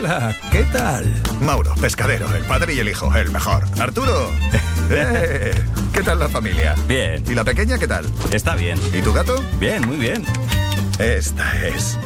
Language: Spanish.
Hola, ¿qué tal? Mauro, pescadero, el padre y el hijo, el mejor. Arturo, ¿qué tal la familia? Bien. ¿Y la pequeña qué tal? Está bien. ¿Y tu gato? Bien, muy bien. Esta es